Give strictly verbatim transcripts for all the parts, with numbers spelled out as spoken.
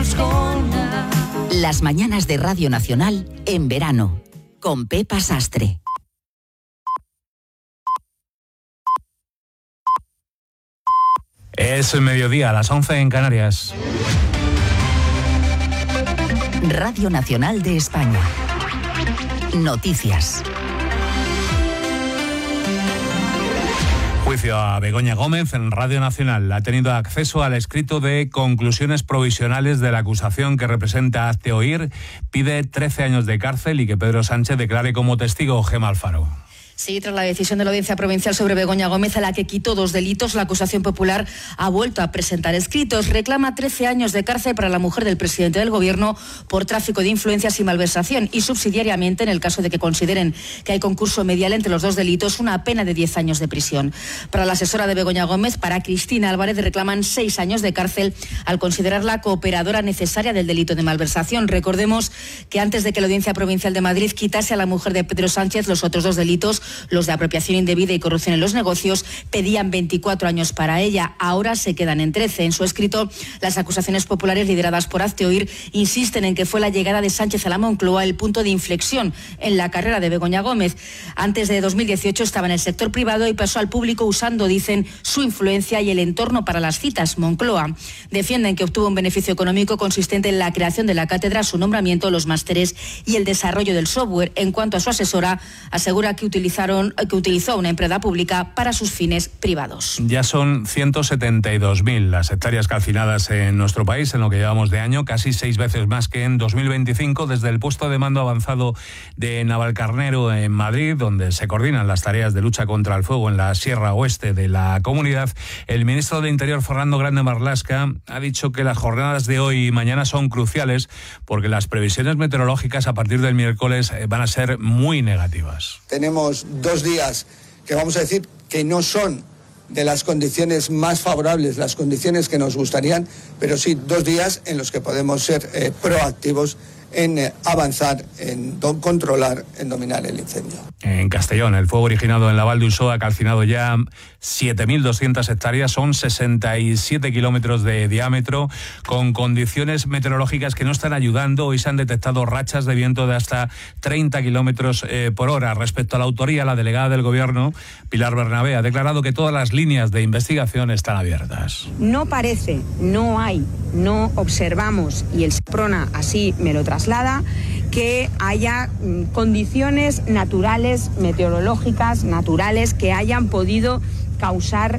Las mañanas de Radio Nacional en verano, con Pepa Sastre. Es el mediodía, a las once en Canarias. Radio Nacional de España. Noticias. Juicio a Begoña Gómez en Radio Nacional. Ha tenido acceso al escrito de conclusiones provisionales de la acusación que representa Hazte Oír. Pide trece años de cárcel y que Pedro Sánchez declare como testigo. Gemma Alfaro. Sí, tras la decisión de la Audiencia Provincial sobre Begoña Gómez, a la que quitó dos delitos, la acusación popular ha vuelto a presentar escritos. Reclama trece años de cárcel para la mujer del presidente del Gobierno por tráfico de influencias y malversación y, subsidiariamente, en el caso de que consideren que hay concurso medial entre los dos delitos, una pena de diez años de prisión. Para la asesora de Begoña Gómez, para Cristina Álvarez, reclaman seis años de cárcel al considerarla cooperadora necesaria del delito de malversación. Recordemos que antes de que la Audiencia Provincial de Madrid quitase a la mujer de Pedro Sánchez los otros dos delitos, los de apropiación indebida y corrupción en los negocios, pedían veinticuatro años para ella. Ahora se quedan en trece. En su escrito, las acusaciones populares lideradas por Hazte Oír insisten en que fue la llegada de Sánchez a la Moncloa el punto de inflexión en la carrera de Begoña Gómez. Antes de dos mil dieciocho estaba en el sector privado y pasó al público usando, dicen, su influencia y el entorno para las citas. Moncloa. Defienden que obtuvo un beneficio económico consistente en la creación de la cátedra, su nombramiento, los másteres y el desarrollo del software. En cuanto a su asesora, asegura que utilizaron que utilizó una empresa pública para sus fines privados. Ya son ciento setenta y dos mil las hectáreas calcinadas en nuestro país en lo que llevamos de año, casi seis veces más que en dos mil veinticinco. Desde el puesto de mando avanzado de Navalcarnero en Madrid, donde se coordinan las tareas de lucha contra el fuego en la Sierra Oeste de la comunidad, el ministro de Interior, Fernando Grande Marlaska, ha dicho que las jornadas de hoy y mañana son cruciales porque las previsiones meteorológicas a partir del miércoles van a ser muy negativas. Tenemos dos días que vamos a decir que no son de las condiciones más favorables, las condiciones que nos gustarían, pero sí dos días en los que podemos ser eh, proactivos en eh, avanzar, en do- controlar, en dominar el incendio. En Castellón, el fuego originado en la Val d'Usó ha calcinado ya siete mil doscientas hectáreas, son sesenta y siete kilómetros de diámetro, con condiciones meteorológicas que no están ayudando. Hoy se han detectado rachas de viento de hasta treinta kilómetros eh, por hora. Respecto a la autoría, la delegada del Gobierno, Pilar Bernabé, ha declarado que todas las líneas de investigación están abiertas. No parece, no hay, no observamos, y el SEPRONA así me lo traslada, que haya mm, condiciones naturales, meteorológicas, naturales, que hayan podido causar,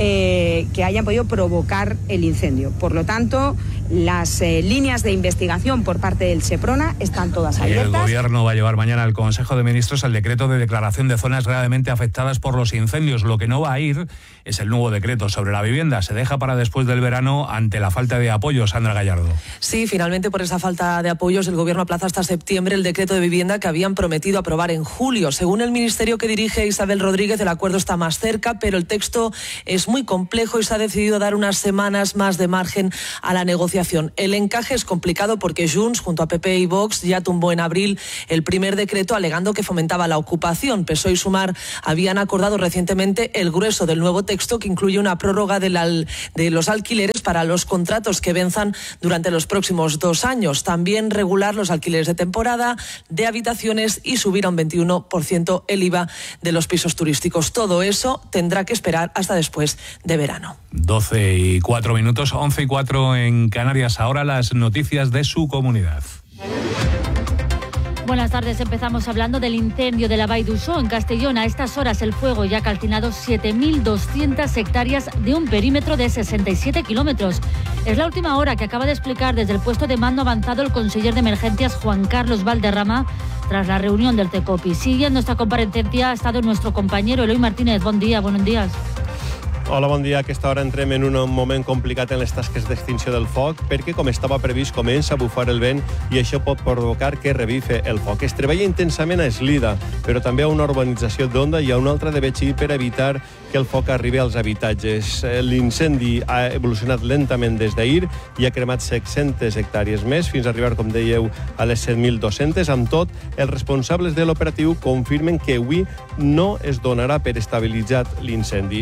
eh, que hayan podido provocar el incendio. Por lo tanto, las eh, líneas de investigación por parte del SEPRONA están todas abiertas. El Gobierno va a llevar mañana al Consejo de Ministros el decreto de declaración de zonas gravemente afectadas por los incendios. Lo que no va a ir es el nuevo decreto sobre la vivienda. Se deja para después del verano ante la falta de apoyo. Sandra Gallardo. Sí, finalmente por esa falta de apoyos el Gobierno aplaza hasta septiembre el decreto de vivienda que habían prometido aprobar en julio. Según el ministerio que dirige Isabel Rodríguez, el acuerdo está más cerca, pero el texto es muy complejo y se ha decidido dar unas semanas más de margen a la negociación. El encaje es complicado porque Junts, junto a P P y Vox, ya tumbó en abril el primer decreto alegando que fomentaba la ocupación. P S O E y Sumar habían acordado recientemente el grueso del nuevo texto, que incluye una prórroga de, la, de los alquileres para los contratos que venzan durante los próximos dos años. También regular los alquileres de temporada, de habitaciones y subir a un veintiuno por ciento el I V A de los pisos turísticos. Todo eso tendrá que esperar hasta después de verano. doce y cuatro minutos, once y cuatro en Canarias. Ahora las noticias de su comunidad. Buenas tardes, empezamos hablando del incendio de la Vall d'Usó en Castellón. A estas horas el fuego ya ha calcinado siete mil doscientas hectáreas de un perímetro de sesenta y siete kilómetros. Es la última hora que acaba de explicar desde el puesto de mando avanzado el conseller de Emergencias Juan Carlos Valderrama tras la reunión del CECOPI. Siguiendo esta comparecencia ha estado nuestro compañero Eloi Martínez. Bon dia, buenos días. Hola, bon dia. A aquesta hora entrem en un moment complicat en les tasques d'extinció del foc perquè, com estava previst, comença a bufar el vent i això pot provocar que revife el foc. Es treballa intensament a Eslida, però també a una urbanització d'Onda i a una altra de Betxí per evitar que el foc arribi als habitatges. L'incendi ha evolucionat lentament des d'ahir i ha cremat set-centes hectàrees més, fins a arribar, com dèieu, a les set mil dos-centes. Amb tot, els responsables de l'operatiu confirmen que avui no es donarà per estabilitzat l'incendi.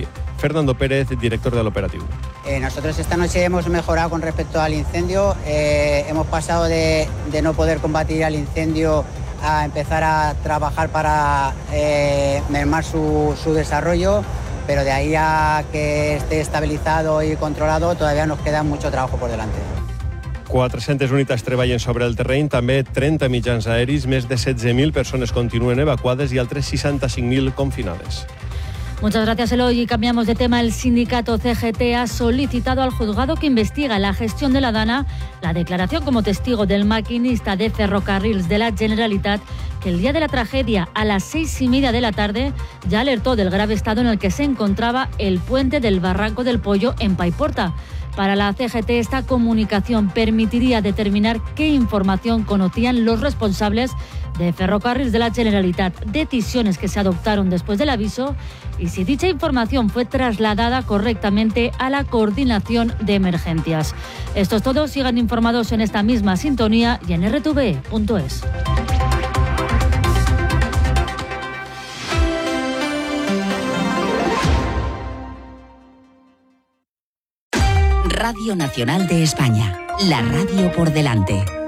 Fernando Pérez, director del operativo. Eh, nosotros esta noche hemos mejorado con respecto al incendio. Eh, hemos pasado de, de no poder combatir al incendio a empezar a trabajar para eh, mermar su, su desarrollo, pero de ahí a que esté estabilizado y controlado todavía nos queda mucho trabajo por delante. quatre-centes unitats treballen sobre el terreny, també trenta mitjans aeris, més de setze mil persones continuen evacuades i altres seixanta-cinc mil confinades. Muchas gracias, Eloy. Y cambiamos de tema. El sindicato C G T ha solicitado al juzgado que investiga la gestión de la Dana la declaración como testigo del maquinista de Ferrocarrils de la Generalitat, que el día de la tragedia, a las seis y media de la tarde, ya alertó del grave estado en el que se encontraba el puente del Barranco del Pollo en Paiporta. Para la C G T, esta comunicación permitiría determinar qué información conocían los responsables de Ferrocarrils de la Generalitat, decisiones que se adoptaron después del aviso, y si dicha información fue trasladada correctamente a la coordinación de emergencias. Esto es todo. Sigan informados en esta misma sintonía y en erre te ve punto es. Radio Nacional de España, la radio por delante.